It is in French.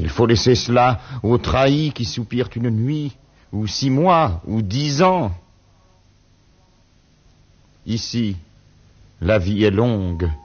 Il faut laisser cela aux trahis qui soupirent une nuit, ou 6 mois, ou 10 ans. Ici, la vie est longue,